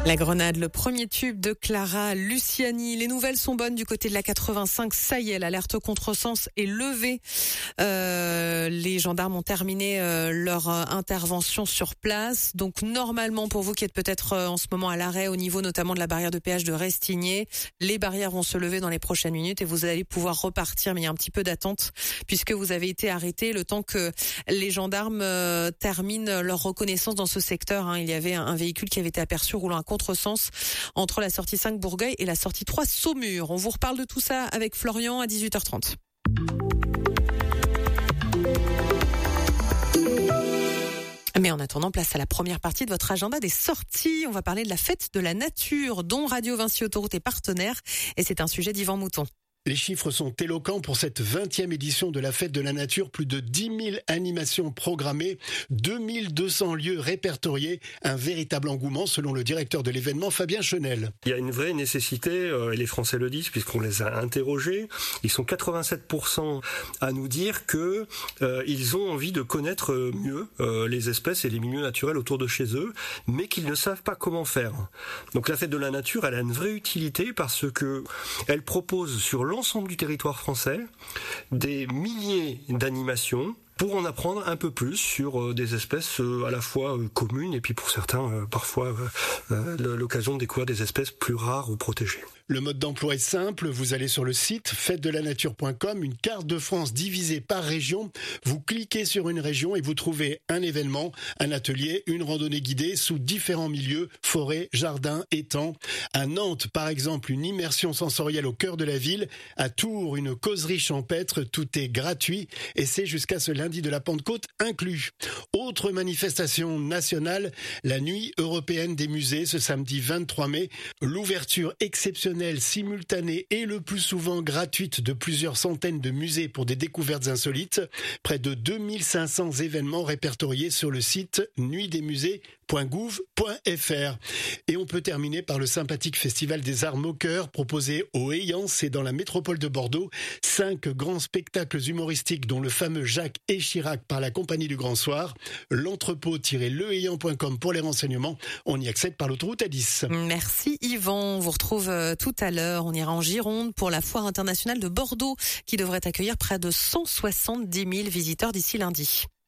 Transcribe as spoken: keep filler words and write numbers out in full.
La Grenade, le premier tube de Clara Luciani. Les nouvelles sont bonnes du côté de la quatre-vingt-cinq. Ça y est, l'alerte contresens est levée. Euh, les gendarmes ont terminé euh, leur euh, intervention sur place. Donc normalement, pour vous qui êtes peut-être euh, en ce moment à l'arrêt au niveau notamment de la barrière de péage de Restigné, les barrières vont se lever dans les prochaines minutes et vous allez pouvoir repartir. Mais il y a un petit peu d'attente puisque vous avez été arrêté le temps que les gendarmes euh, terminent leur reconnaissance dans ce secteur. Hein. Il y avait un, un véhicule qui avait été aperçu roulant à contresens entre la sortie cinq Bourgueil et la sortie trois Saumur. On vous reparle de tout ça avec Florian à dix-huit heures trente. Mais en attendant, place à la première partie de votre agenda des sorties. On va parler de la fête de la nature dont Radio Vinci Autoroute est partenaire et c'est un sujet d'Yvan Mouton. Les chiffres sont éloquents pour cette vingtième édition de la Fête de la Nature. Plus de dix mille animations programmées, deux mille deux cents lieux répertoriés. Un véritable engouement selon le directeur de l'événement, Fabien Chenel. Il y a une vraie nécessité, et les Français le disent puisqu'on les a interrogés. Ils sont quatre-vingt-sept pour cent à nous dire que euh, ils ont envie de connaître mieux euh, les espèces et les milieux naturels autour de chez eux, mais qu'ils ne savent pas comment faire. Donc la Fête de la Nature, elle a une vraie utilité parce que elle propose sur l'ensemble du territoire français des milliers d'animations pour en apprendre un peu plus sur des espèces à la fois communes et puis pour certains parfois l'occasion de découvrir des espèces plus rares ou protégées. Le mode d'emploi est simple, vous allez sur le site fête de la nature point com, une carte de France divisée par région, vous cliquez sur une région et vous trouvez un événement, un atelier, une randonnée guidée sous différents milieux, forêts, jardins, étangs. À Nantes, par exemple, une immersion sensorielle au cœur de la ville. À Tours, une causerie champêtre, tout est gratuit et c'est jusqu'à ce lundi de la Pentecôte inclus. Autre manifestation nationale, la nuit européenne des musées ce samedi vingt-trois mai, l'ouverture exceptionnelle, simultanée et le plus souvent gratuite de plusieurs centaines de musées pour des découvertes insolites. Près de deux mille cinq cents événements répertoriés sur le site nuit des musées point gouv point fr. Et on peut terminer par le sympathique festival des arts moqueurs proposé au Eyance et dans la métropole de Bordeaux. Cinq grands spectacles humoristiques dont le fameux Jacques et Chirac par la Compagnie du Grand Soir. L'entrepôt tiret le eyant point com pour les renseignements. On y accède par l'autoroute A dix. Merci Yvan. On vous retrouve euh, tout à l'heure. On ira en Gironde pour la Foire internationale de Bordeaux qui devrait accueillir près de cent soixante-dix mille visiteurs d'ici lundi.